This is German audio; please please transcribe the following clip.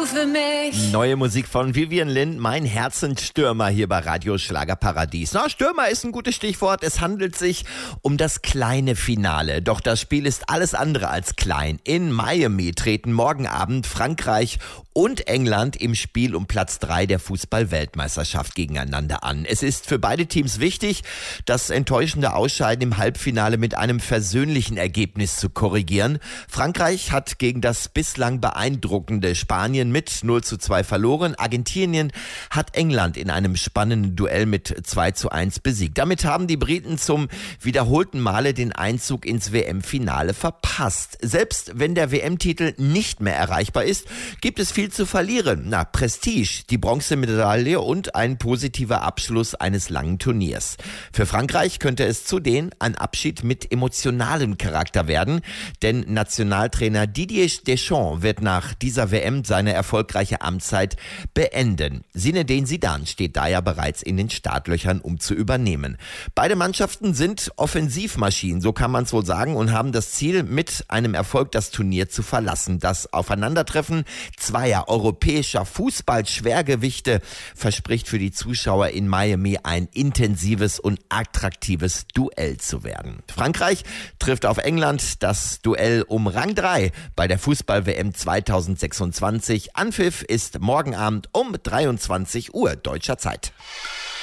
für mich. Neue Musik von Vivian Lind, mein Herzensstürmer hier bei Radio Schlagerparadies. Na, Stürmer ist ein gutes Stichwort. Es handelt sich um das kleine Finale. Doch das Spiel ist alles andere als klein. In Miami treten morgen Abend Frankreich und England im Spiel um Platz 3 der Fußball-Weltmeisterschaft gegeneinander an. Es ist für beide Teams wichtig, das enttäuschende Ausscheiden im Halbfinale mit einem versöhnlichen Ergebnis zu korrigieren. Frankreich hat gegen das bislang beeindruckende Spanien mit 0:2 verloren. Argentinien hat England in einem spannenden Duell mit 2:1 besiegt. Damit haben die Briten zum wiederholten Male den Einzug ins WM-Finale verpasst. Selbst wenn der WM-Titel nicht mehr erreichbar ist, gibt es viel zu verlieren. Na, Prestige, die Bronzemedaille und ein positiver Abschluss eines langen Turniers. Für Frankreich könnte es zudem ein Abschied mit emotionalem Charakter werden, denn Nationaltrainer Didier Deschamps wird nach dieser WM seine erfolgreiche Amtszeit beenden. Zinedine Zidane steht da ja bereits in den Startlöchern, um zu übernehmen. Beide Mannschaften sind Offensivmaschinen, so kann man es wohl sagen, und haben das Ziel, mit einem Erfolg das Turnier zu verlassen. Das Aufeinandertreffen zweier europäischer Fußball-Schwergewichte verspricht für die Zuschauer in Miami ein intensives und attraktives Duell zu werden. Frankreich trifft auf England, das Duell um Rang 3 bei der Fußball-WM 2026. Anpfiff ist morgen Abend um 23 Uhr deutscher Zeit.